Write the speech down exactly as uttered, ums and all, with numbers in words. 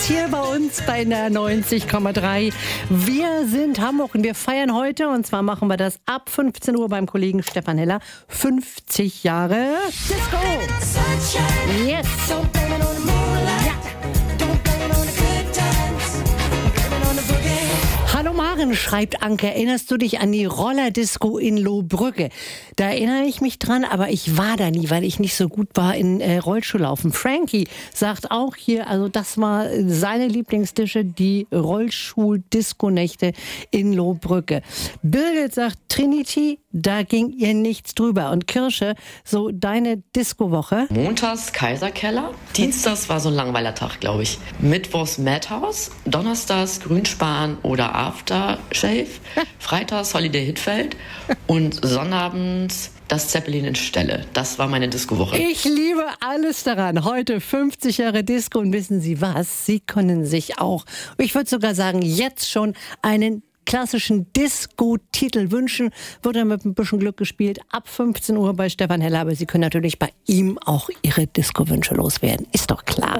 Dance hier bei uns bei der neunzig Komma drei. Wir sind Hamburg und wir feiern heute, und zwar machen wir das ab fünfzehn Uhr beim Kollegen Stefan Heller, fünfzig Jahre Disco. Yes. Hallo Maren, schreibt Anke, erinnerst du dich an die Rollerdisco in Lohbrügge? Da erinnere ich mich dran, aber ich war da nie, weil ich nicht so gut war in äh, Rollschuhlaufen. Frankie sagt auch hier, also das war seine Lieblingsdische, die Rollschuh-Disco-Nächte in Lohbrügge. Birgit sagt, Trinity, da ging ihr nichts drüber. Und Kirsche, so deine Disco-Woche? Montags Kaiserkeller, Dienstags war so ein langweiler Tag, glaube ich. Mittwochs Madhouse, Donnerstags Grünspan oder Aftershave, Freitags Holiday Hitfeld und Sonnabends das Zeppelin in Stelle. Das war meine Disco-Woche. Ich liebe alles daran. Heute fünfzig Jahre Disco und wissen Sie was? Sie können sich auch, ich würde sogar sagen, jetzt schon einen klassischen Disco-Titel wünschen. Wird er mit ein bisschen Glück gespielt. Ab fünfzehn Uhr bei Stefan Heller. Aber Sie können natürlich bei ihm auch Ihre Disco-Wünsche loswerden. Ist doch klar.